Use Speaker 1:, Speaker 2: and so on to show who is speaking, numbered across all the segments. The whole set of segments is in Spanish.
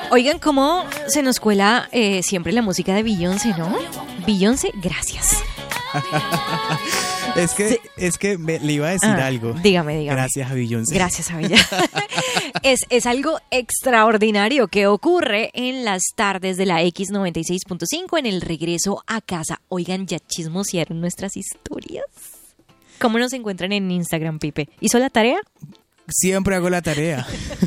Speaker 1: Oigan, ¿cómo se nos cuela siempre la música de Beyoncé, no? Beyoncé, gracias.
Speaker 2: Es que le iba a decir algo.
Speaker 1: Dígame.
Speaker 2: Gracias a Beyoncé.
Speaker 1: Gracias a Beyoncé. Es algo extraordinario que ocurre en las tardes de la X96.5 en el regreso a casa. Oigan, ya chismosearon nuestras historias. ¿Cómo nos encuentran en Instagram, Pipe? ¿Hizo la tarea?
Speaker 2: Siempre hago la tarea.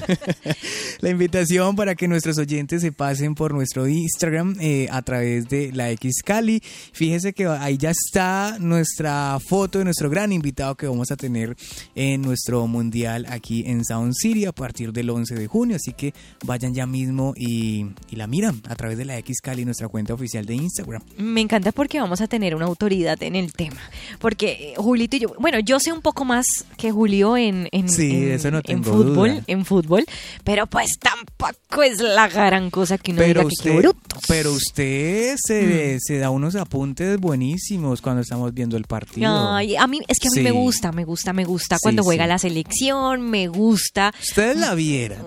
Speaker 2: La invitación para que nuestros oyentes se pasen por nuestro Instagram a través de la X Cali. Fíjese que ahí ya está nuestra foto de nuestro gran invitado que vamos a tener en nuestro mundial aquí en Sound City a partir del 11 de junio. Así que vayan ya mismo y la miran a través de la X Cali, nuestra cuenta oficial de Instagram.
Speaker 1: Me encanta porque vamos a tener una autoridad en el tema. Porque Julito y yo, bueno, yo sé un poco más que Julio
Speaker 2: eso no tengo duda.
Speaker 1: En fútbol, pero pues tampoco es la gran cosa que uno diga que qué bruto.
Speaker 2: Pero usted se da unos apuntes buenísimos cuando estamos viendo el partido.
Speaker 1: Ay, a mí me gusta cuando juega la selección, me gusta.
Speaker 2: Ustedes la vieran.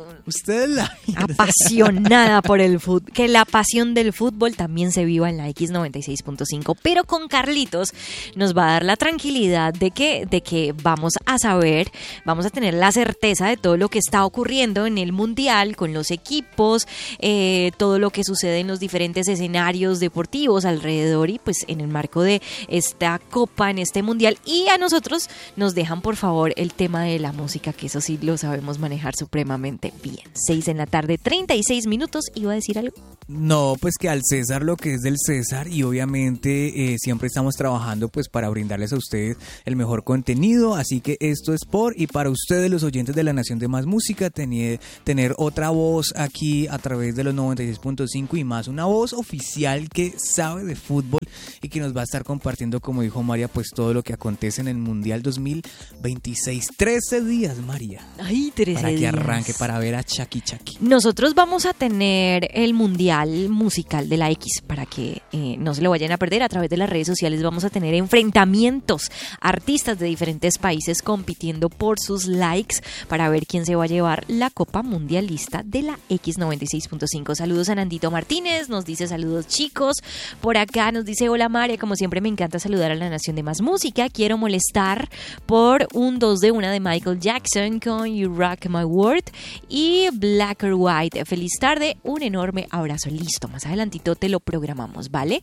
Speaker 1: Apasionada por el fútbol, que la pasión del fútbol también se viva en la X96.5, pero con Carlitos nos va a dar la tranquilidad de que vamos a tener la certeza de todo lo que está ocurriendo en el mundial con los equipos, todo lo que sucede en los diferentes escenarios deportivos alrededor y pues en el marco de esta copa, en este mundial. Y a nosotros nos dejan por favor el tema de la música, que eso sí lo sabemos manejar supremamente bien. 6 de la tarde, 36 minutos. ¿Iba a decir algo?
Speaker 2: No, pues que al César lo que es del César, y obviamente siempre estamos trabajando pues para brindarles a ustedes el mejor contenido, así que esto es por y para ustedes, los oyentes de la Nación de Más Música, tener otra voz aquí a través de los 96.5 y más, una voz oficial que sabe de fútbol y que nos va a estar compartiendo, como dijo María, pues todo lo que acontece en el Mundial 2026. 13 días, María.
Speaker 1: Ay, 13 días.
Speaker 2: Para que arranque, para ver a Chucky.
Speaker 1: Nosotros vamos a tener el Mundial musical de la X para que no se lo vayan a perder. A través de las redes sociales vamos a tener enfrentamientos, artistas de diferentes países compitiendo por sus likes para ver quién se va a llevar la Copa Mundialista de la X96.5. Saludos a Nandito Martínez, nos dice saludos chicos. Por acá nos dice hola María, como siempre me encanta saludar a la Nación de Más Música. Quiero molestar por un 2 de 1 de Michael Jackson con You Rock My World y Black or White. Feliz tarde, un enorme abrazo. Listo, más adelantito te lo programamos, ¿vale?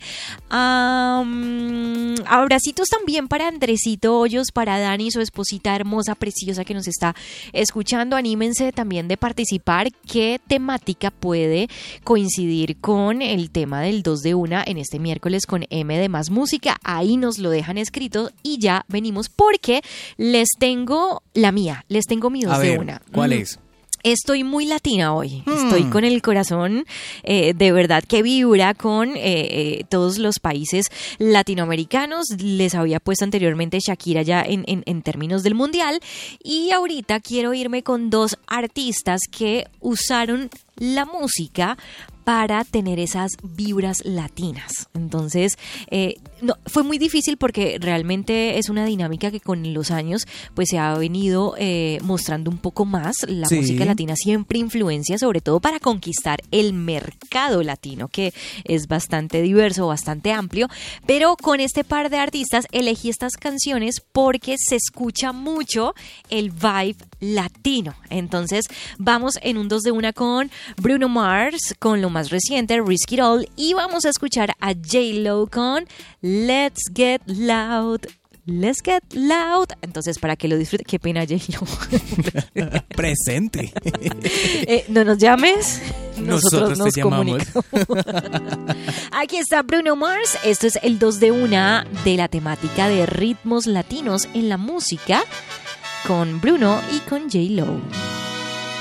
Speaker 1: Abracitos también para Andresito Hoyos, para Dani, su esposita hermosa, preciosa que nos está escuchando. Anímense también de participar. ¿Qué temática puede coincidir con el tema del 2 de 1 en este miércoles con M de Más Música? Ahí nos lo dejan escrito y ya venimos porque les tengo la mía, les tengo mi 2 de 1.
Speaker 2: ¿Cuál es?
Speaker 1: Estoy muy latina hoy, estoy con el corazón de verdad que vibra con todos los países latinoamericanos. Les había puesto anteriormente Shakira ya en términos del mundial y ahorita quiero irme con dos artistas que usaron la música para tener esas vibras latinas. Entonces, no, fue muy difícil porque realmente es una dinámica que con los años pues se ha venido mostrando un poco más. La música latina siempre influencia, sobre todo para conquistar el mercado latino, que es bastante diverso, bastante amplio. Pero con este par de artistas elegí estas canciones porque se escucha mucho el vibe latino. Entonces, vamos en un 2 de 1 con Bruno Mars, con lo más reciente, Risk It All, y vamos a escuchar a J-Lo con Let's Get Loud. Let's Get Loud. Entonces, para que lo disfruten, qué pena, J-Lo.
Speaker 2: Presente.
Speaker 1: No nos llames. Nosotros nos
Speaker 2: te llamamos.
Speaker 1: Aquí está Bruno Mars. Esto es el 2 de 1 de la temática de ritmos latinos en la música con Bruno y con J-Lo.